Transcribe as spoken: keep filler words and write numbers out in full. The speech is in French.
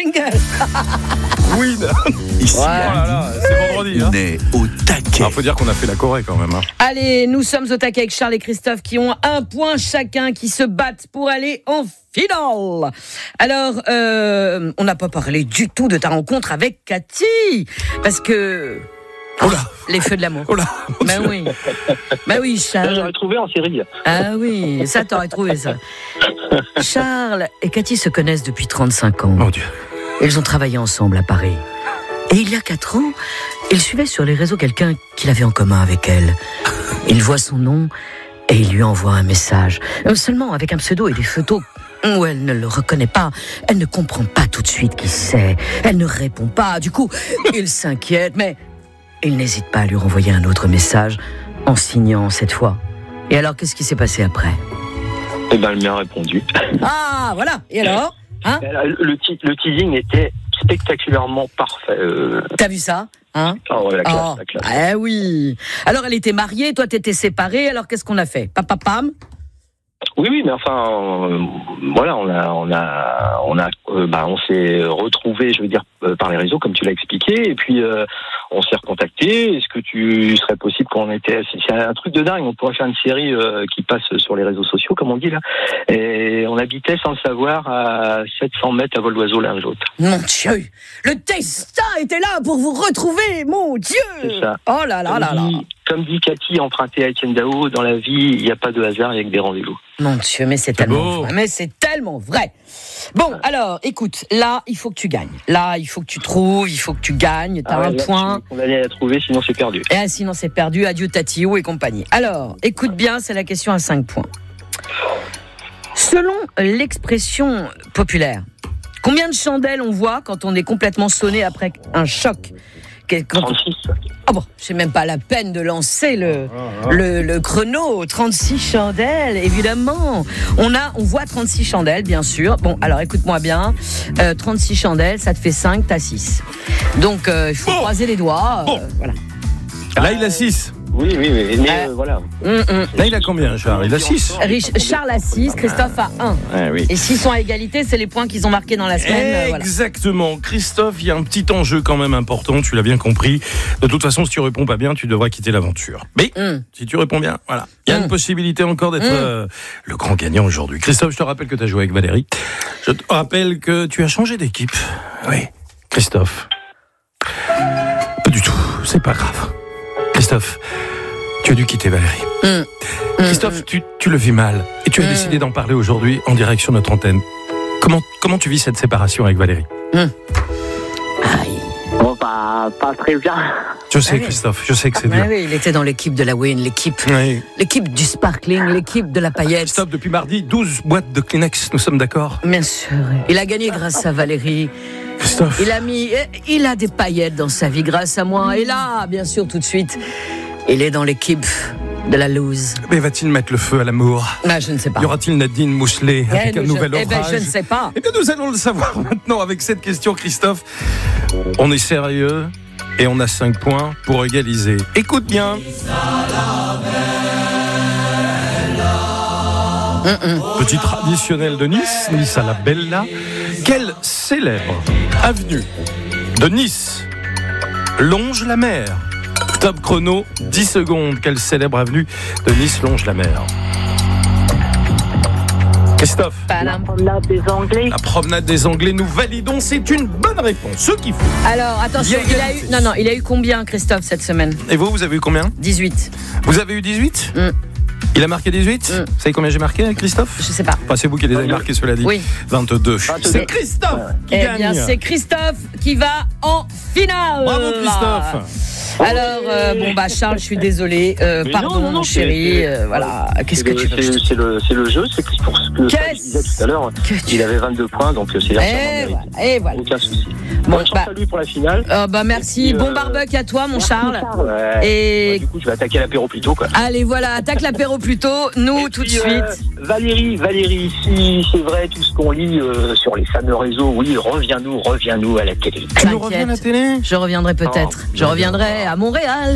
jingle. Oui, ici, Ouais. oh là là, c'est vendredi. On Hein. est au taquet. Il faut dire qu'on a fait la Corée quand même. Hein. Allez, nous sommes au taquet avec Charles et Christophe qui ont un point chacun, qui se battent pour aller en finale. Alors, euh, on n'a pas parlé du tout de ta rencontre avec Cathy, parce que... Oh là. Les feux de l'amour. Oh là, mon Ben Dieu. oui. Ben oui, Charles. J'aurais trouvé en série. Ah oui, ça t'aurais trouvé ça. Charles et Cathy se connaissent depuis trente-cinq ans. Mon Dieu. Ils ont travaillé ensemble à Paris. Et il y a quatre ans, il suivait sur les réseaux quelqu'un qu'il avait en commun avec elle. Il voit son nom et il lui envoie un message. Euh, Seulement avec un pseudo et des photos où elle ne le reconnaît pas. Elle ne comprend pas tout de suite qui c'est. Elle ne répond pas. Du coup, il s'inquiète, mais il n'hésite pas à lui renvoyer un autre message en signant cette fois. Et alors, qu'est-ce qui s'est passé après ? Eh ben, elle m'a répondu. Ah, voilà. Et alors ? Hein ? Le, te- le teasing était spectaculairement parfait. Euh... T'as vu ça ? Hein ? Oh, ouais, la classe, Oh, la classe. eh oui. Alors, elle était mariée, toi, t'étais séparée. Alors, qu'est-ce qu'on a fait ? Papa, pam. Oui, oui, mais enfin, euh, voilà, on a, on a, on a, euh, bah, on s'est retrouvés, je veux dire, euh, par les réseaux, comme tu l'as expliqué, et puis euh, on s'est recontacté. Est-ce que tu serais possible qu'on était, c'est, c'est un truc de dingue. On pourrait faire une série euh, qui passe sur les réseaux sociaux, comme on dit là. Et on habitait sans le savoir à sept cents mètres à vol d'oiseau l'un de l'autre. Mon Dieu, le destin était là pour vous retrouver, mon Dieu. C'est ça. Oh là là là là. Comme dit, comme dit Cathy, emprunté à Étienne Dao, dans la vie, il n'y a pas de hasard, il n'y a que des rendez-vous. Mon Dieu, mais c'est C'est tellement beau. vrai. Mais c'est tellement vrai. Bon, alors, écoute, là, il faut que tu gagnes. Là, il faut que tu trouves, il faut que tu gagnes. T'as Ah ouais, un là, point. Je suis condamné à la trouver, sinon c'est perdu. Et ah, sinon, c'est perdu. Adieu, Tatiou et compagnie. Alors, écoute bien, c'est la question à cinq points. Selon l'expression populaire, combien de chandelles on voit quand on est complètement sonné après un choc ? Quand- trente-six. Ah bon, c'est même pas la peine de lancer le, le, le chrono. trente-six chandelles, évidemment. On a, on voit trente-six chandelles, bien sûr. Bon, alors écoute-moi bien. Euh, trente-six chandelles, ça te fait cinq, t'as six. Donc, euh, il faut Bon. croiser les doigts. Bon. euh, voilà. Là, il a six. Oui, oui, oui, mais Euh, euh, voilà. Hum, hum. Là, il a combien, Charles ? Il a six. Rich- Charles a six, Christophe a un. Ah, oui. Et s'ils sont à égalité, c'est les points qu'ils ont marqués dans la semaine. euh, voilà. Exactement. Christophe, il y a un petit enjeu quand même important, tu l'as bien compris. De toute façon, si tu réponds pas bien, tu devras quitter l'aventure. Mais Hum. si tu réponds bien, voilà. Il y a Mm. une possibilité encore d'être Mm. euh, le grand gagnant aujourd'hui. Christophe, je te rappelle que tu as joué avec Valérie. Je te rappelle que tu as changé d'équipe. Oui, Christophe. Pas du tout, c'est pas grave. Christophe, tu as dû quitter Valérie. Mm. Christophe, tu, tu le vis mal et tu as Mm. décidé d'en parler aujourd'hui en direct sur notre antenne. Comment, comment tu vis cette séparation avec Valérie ? Aïe. Bon, pas, pas très bien. Je sais, Ah oui. Christophe, je sais que c'est Ouais, dur. oui, il était dans l'équipe de la Win, l'équipe, Oui. l'équipe du sparkling, l'équipe de la paillette. Christophe, depuis mardi, douze boîtes de Kleenex, nous sommes d'accord ? Bien sûr. Il a gagné grâce à Valérie. Christophe, Il a mis, il a des paillettes dans sa vie grâce à moi. Et là, bien sûr, tout de suite, il est dans l'équipe de la loose. mais va-t-il mettre le feu à l'amour ? Ah, je ne sais pas. Y aura-t-il Nadine mousselée Eh, avec un nous, nouvel je, eh ben, orage ? je ne sais pas. Eh bien, nous allons le savoir maintenant avec cette question, Christophe. On est sérieux et on a cinq points pour égaliser. Écoute bien. Petit traditionnel de Nice, Nice à la Bella. Quelle célèbre avenue de Nice longe la mer ? Top chrono, dix secondes. Quelle célèbre avenue de Nice longe la mer ? Christophe. Padam. Promenade des Anglais. La promenade des Anglais, nous validons, c'est une bonne réponse. Ce qu'il faut. Alors, attention, Il y a il a eu, égalité. non, non, il a eu combien, Christophe, cette semaine ? Et vous, vous avez eu combien ? dix-huit. Vous avez eu dix-huit ? Mm. Il a marqué dix-huit ? Mm. Vous savez combien j'ai marqué, Christophe ? Je sais pas. Enfin, c'est vous qui les avez marqués, cela dit. Oui. vingt-deux. vingt-deux. C'est Christophe qui Eh gagne. bien, c'est Christophe qui va en finale. Bravo, Christophe. Alors, euh, bon, bah, Charles, je suis désolée. Euh, Mais pardon, non, non, mon non, chéri. c'est- euh, voilà. Qu'est-ce que C'est tu le- veux que je te c'est, c'est, le, c'est le jeu, c'est que pour ce que je Qu'est-ce disais tout à l'heure, que tu- il avait vingt-deux points, donc c'est Et largement voilà. Et voilà. aucun souci. Bon, Bonne chance bah- à lui pour la finale. Euh, bah, merci. Et puis, Bon euh, barbecue à toi, mon Charles. Ouais. Et Ouais, du coup, je vais attaquer l'apéro plus tôt, quoi. allez, voilà, attaque l'apéro plus tôt. Nous, Et tout de puis, suite. euh, Valérie, Valérie, si c'est vrai tout ce qu'on lit euh, sur les fameux réseaux, oui, reviens-nous, reviens-nous à la télé. Tu nous reviens à la T'inquiète. télé ? Je reviendrai peut-être. Oh, Je reviendrai à Montréal.